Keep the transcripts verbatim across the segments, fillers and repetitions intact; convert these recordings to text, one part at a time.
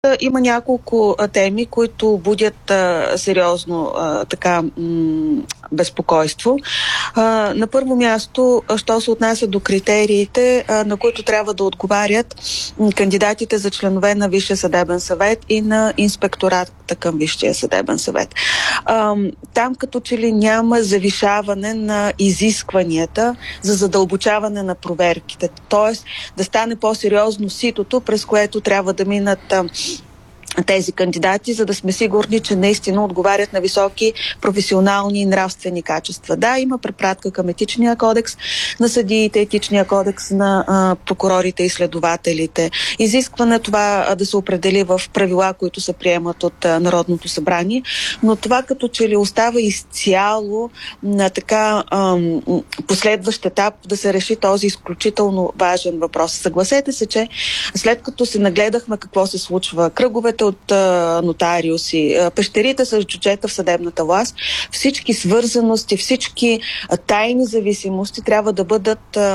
Има няколко а, теми, които будят а, сериозно а, така м- безпокойство. А, на първо място, що се отнася до критериите, а, на които трябва да отговарят м- кандидатите за членове на Висшия съдебен съвет и на инспектората към Висшия съдебен съвет. А, там като че ли няма завишаване на изискванията за задълбочаване на проверките. Тоест да стане по-сериозно ситото, през което трябва да минат а, тези кандидати, за да сме сигурни, че наистина отговарят на високи професионални и нравствени качества. Да, има препратка към етичния кодекс на съдиите, етичния кодекс на а, прокурорите и следователите. Изискване това а, да се определи в правила, които се приемат от а, Народното събрание, но това като че ли остава изцяло на така а, последващ етап да се реши този изключително важен въпрос. Съгласете се, че след като се нагледахме какво се случва, кръговете от а, нотариуси, а, пещерите с джуджета в съдебната власт, всички свързаности, всички а, тайни зависимости трябва да бъдат а,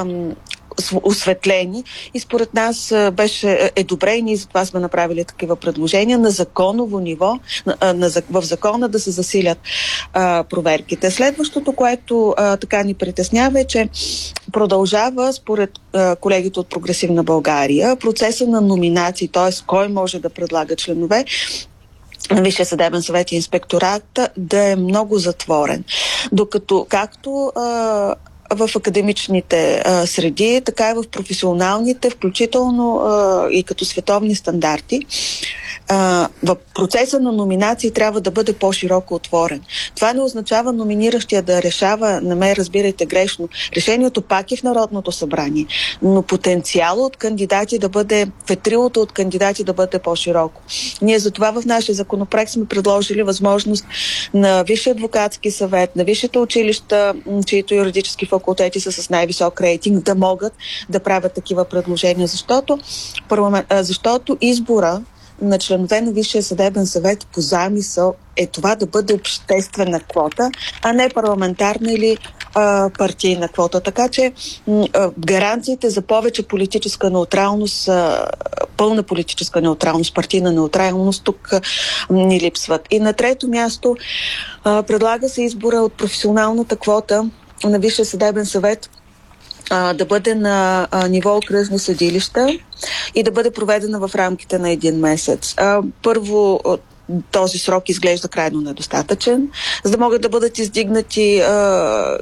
осветлени и според нас а, беше е добре и ние затова сме направили такива предложения на законово ниво, на, на, в закона да се засилят а, проверките. Следващото, което а, така ни притеснява е, че продължава според а, колегите от Прогресивна България процеса на номинации, т.е. кой може да предлага членове на Висшия съдебен съвет и инспектората да е много затворен. Докато както а, в академичните а, среди, така и в професионалните, включително а, и като световни стандарти, а, в процеса на номинации трябва да бъде по-широко отворен. Това не означава номиниращия да решава, не ме разбирайте грешно, решението пак е в Народното събрание, но потенциала от кандидати да бъде, ветрилото от кандидати да бъде по-широко. Ние затова в нашия законопроект сме предложили възможност на Висшия адвокатски съвет, на висшите училища, чието юридически факултети са с най-висок рейтинг, да могат да правят такива предложения, защото, защото избора на членове на Висшия съдебен съвет по замисъл е това да бъде обществена квота, а не парламентарна или а, партийна квота. Така че м- а, гаранциите за повече политическа неутралност, а, пълна политическа неутралност, партийна неутралност тук а, ни липсват. И на трето място а, предлага се избора от професионалната квота на Висшия съдебен съвет а, да бъде на а, ниво окръжни съдилища и да бъде проведена в рамките на един месец. А, първо, този срок изглежда крайно недостатъчен, за да могат да бъдат издигнати а,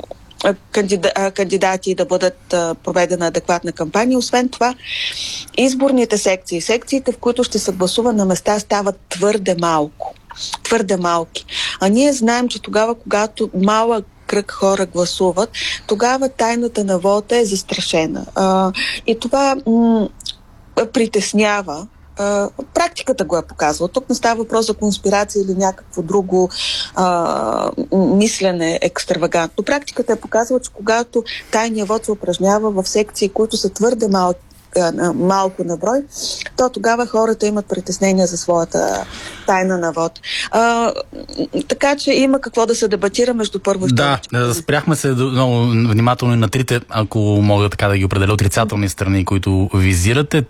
кандида, кандидати и да бъдат а, проведена адекватна кампания. Освен това, изборните секции, секциите, в които ще се гласува на места, стават твърде малко. Твърде малки. А ние знаем, че тогава, когато малък кръг хора гласуват, тогава тайната на вота е застрашена. А, и това м- притеснява. А, практиката го е показвала. Тук не става въпрос за конспирация или някакво друго а, мислене екстравагантно. Практиката е показвала, че когато тайният вод се упражнява в секции, които са твърде малки, малко на брой, то тогава хората имат притеснения за своята тайна на вод. А, така че има какво да се дебатира между първо и второ. Да, спряхме се много внимателно и на трите, ако мога така да ги определя, отрицателни страни, които визирате.